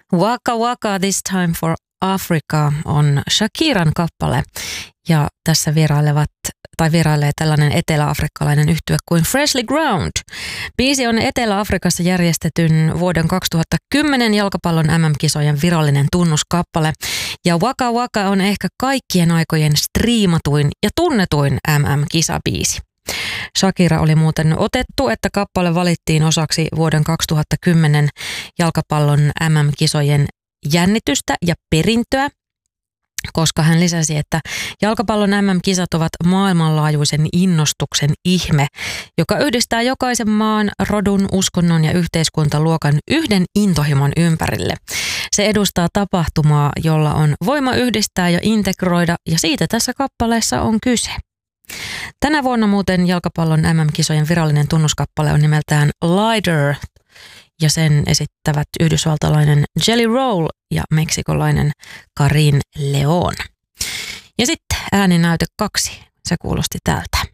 Waka Waka This Time for Africa on Shakiran kappale ja tässä vierailee tällainen eteläafrikkalainen yhtye kuin Freshly Ground. Biisi on Etelä-Afrikassa järjestetyn vuoden 2010 jalkapallon MM-kisojen virallinen tunnuskappale ja Waka Waka on ehkä kaikkien aikojen striimatuin ja tunnetuin MM-kisabiisi. Shakira oli muuten otettu, että kappale valittiin osaksi vuoden 2010 jalkapallon MM-kisojen jännitystä ja perintöä, koska hän lisäsi, että jalkapallon MM-kisat ovat maailmanlaajuisen innostuksen ihme, joka yhdistää jokaisen maan, rodun, uskonnon ja yhteiskuntaluokan yhden intohimon ympärille. Se edustaa tapahtumaa, jolla on voima yhdistää ja integroida, ja siitä tässä kappaleessa on kyse. Tänä vuonna muuten jalkapallon MM-kisojen virallinen tunnuskappale on nimeltään Lighter, ja sen esittävät yhdysvaltalainen Jelly Roll ja meksikolainen Karin Leon. Ja sitten ääninäyte 2, se kuulosti tältä.